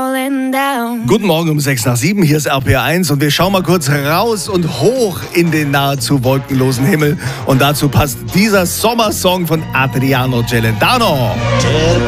falling down. Guten Morgen um 6 nach 7, hier ist RPR1 und wir schauen mal kurz raus und hoch in den nahezu wolkenlosen Himmel. Und dazu passt dieser Sommersong von Adriano Celentano. Cerco